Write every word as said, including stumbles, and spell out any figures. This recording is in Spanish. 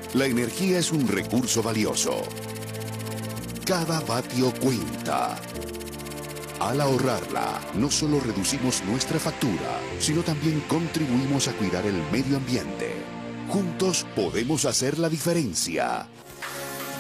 La energía es un recurso valioso. Cada vatio cuenta. Al ahorrarla, no solo reducimos nuestra factura, sino también contribuimos a cuidar el medio ambiente. Juntos podemos hacer la diferencia.